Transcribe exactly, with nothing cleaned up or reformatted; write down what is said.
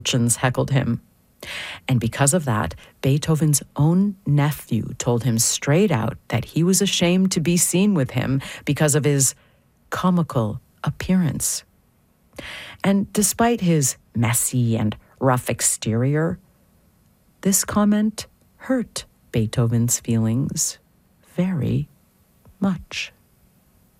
urchins heckled him. And because of that, Beethoven's own nephew told him straight out that he was ashamed to be seen with him because of his comical appearance. And despite his messy and rough exterior, this comment hurt Beethoven's feelings very much.